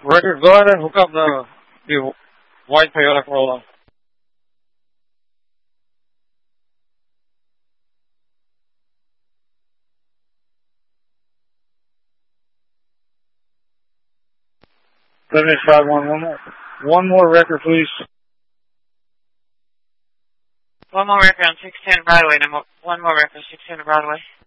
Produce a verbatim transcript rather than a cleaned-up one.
Record, go ahead and hook up the, the white Toyota Corolla. seventy-five one, one more, one more record, please. One more record on six ten Broadway. Number, one more record, six ten Broadway.